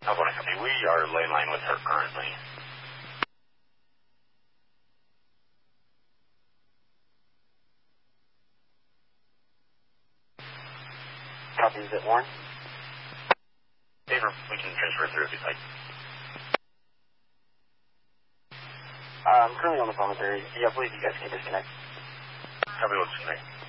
California Company, we are lane line with her currently. Copy, is it Warren? Favor, we can transfer through if you'd like. I'm currently on the phone with her. Yeah, I believe you guys can disconnect. Copy, we'll disconnect.